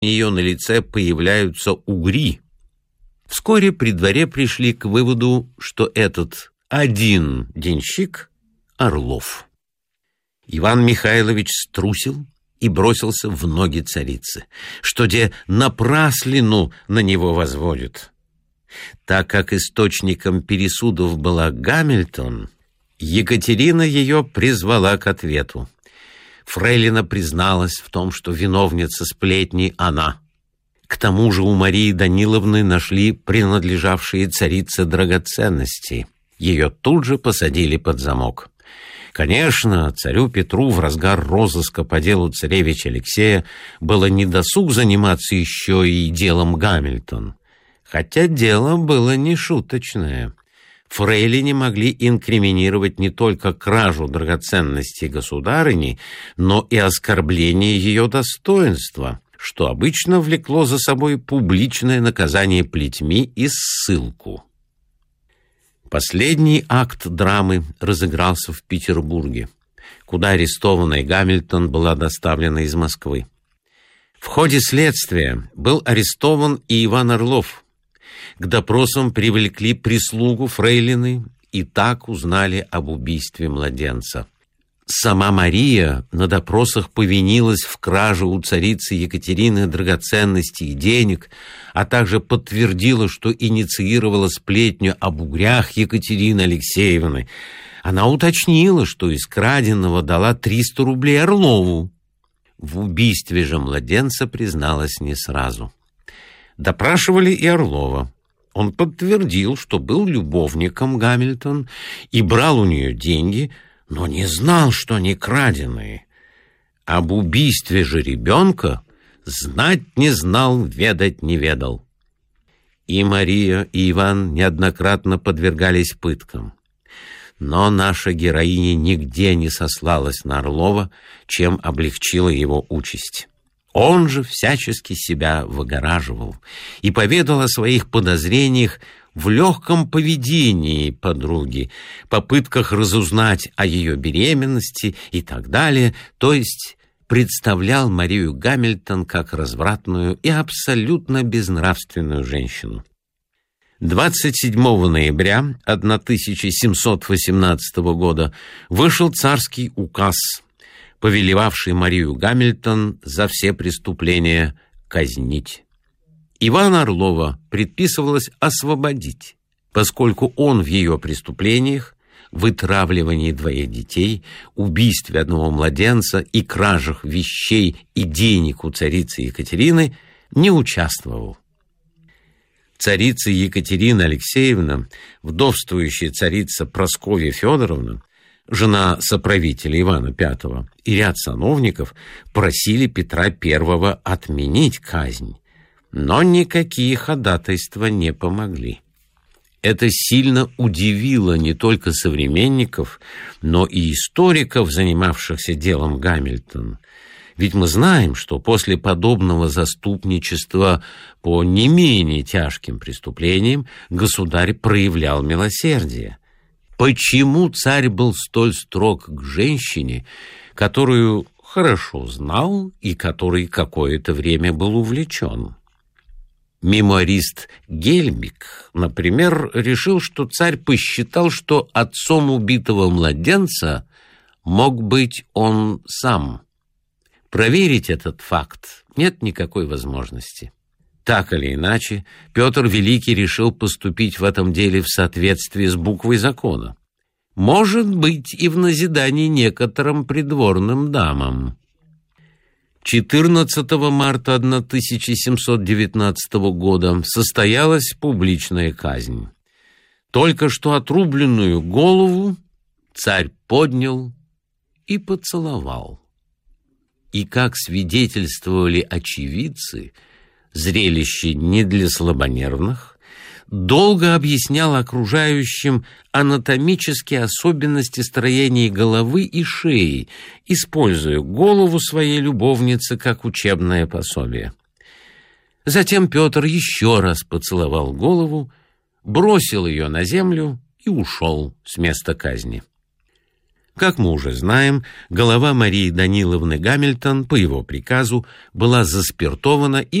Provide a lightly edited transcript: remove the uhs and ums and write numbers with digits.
ее на лице появляются угри. Вскоре при дворе пришли к выводу, что этот один денщик — Орлов. Иван Михайлович струсил и бросился в ноги царицы, что де напраслину на него возводят. Так как источником пересудов была Гамильтон, Екатерина ее призвала к ответу. Фрейлина призналась в том, что виновница сплетни она. К тому же у Марии Даниловны нашли принадлежавшие царице драгоценности. Ее тут же посадили под замок. Конечно, царю Петру в разгар розыска по делу царевича Алексея было недосуг заниматься еще и делом Гамильтон. Хотя дело было нешуточное. Фрейлине могли инкриминировать не только кражу драгоценностей государыни, но и оскорбление ее достоинства, что обычно влекло за собой публичное наказание плетьми и ссылку. Последний акт драмы разыгрался в Петербурге, куда арестованная Гамильтон была доставлена из Москвы. В ходе следствия был арестован и Иван Орлов. К допросам привлекли прислугу фрейлины и так узнали об убийстве младенца. Сама Мария на допросах повинилась в краже у царицы Екатерины драгоценностей и денег, а также подтвердила, что инициировала сплетню об угрях Екатерины Алексеевны. Она уточнила, что из краденого дала 300 рублей Орлову. В убийстве же младенца призналась не сразу. Допрашивали и Орлова. Он подтвердил, что был любовником Гамильтон и брал у нее деньги, но не знал, что они краденые. Об убийстве же ребенка знать не знал, ведать не ведал. И Мария, и Иван неоднократно подвергались пыткам. Но наша героиня нигде не сослалась на Орлова, чем облегчила его участь. Он же всячески себя выгораживал и поведал о своих подозрениях в легком поведении подруги, попытках разузнать о ее беременности и так далее, то есть представлял Марию Гамильтон как развратную и абсолютно безнравственную женщину. 27 ноября 1718 года вышел царский указ, повелевавший Марию Гамильтон за все преступления казнить. Ивана Орлова предписывалось освободить, поскольку он в ее преступлениях, вытравливании 2 детей, убийстве одного младенца и кражах вещей и денег у царицы Екатерины не участвовал. Царица Екатерина Алексеевна, вдовствующая царица Прасковья Федоровна, жена соправителя Ивана V, и ряд сановников просили Петра I отменить казнь, но никакие ходатайства не помогли. Это сильно удивило не только современников, но и историков, занимавшихся делом Гамильтон. Ведь мы знаем, что после подобного заступничества по не менее тяжким преступлениям государь проявлял милосердие. Почему царь был столь строг к женщине, которую хорошо знал и которой какое-то время был увлечен? Мемуарист Гельмик, например, решил, что царь посчитал, что отцом убитого младенца мог быть он сам. Проверить этот факт нет никакой возможности. Так или иначе, Петр Великий решил поступить в этом деле в соответствии с буквой закона. Может быть, и в назидании некоторым придворным дамам. 14 марта 1719 года состоялась публичная казнь. Только что отрубленную голову царь поднял и поцеловал. И, как свидетельствовали очевидцы, зрелище не для слабонервных, долго объяснял окружающим анатомические особенности строения головы и шеи, используя голову своей любовницы как учебное пособие. Затем Петр еще раз поцеловал голову, бросил ее на землю и ушел с места казни. Как мы уже знаем, голова Марии Даниловны Гамильтон по его приказу была заспиртована и